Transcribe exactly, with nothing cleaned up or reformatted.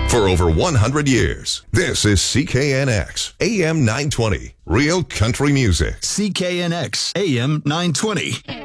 For over one hundred years, this is C K N X, A M nine twenty, Real Country Music. C K N X, A M nine twenty.